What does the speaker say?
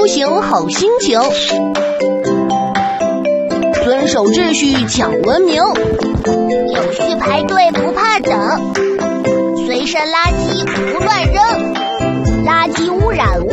出行好心情，遵守秩序讲文明， 有序排队不怕等，随身垃圾不乱扔，垃圾污染无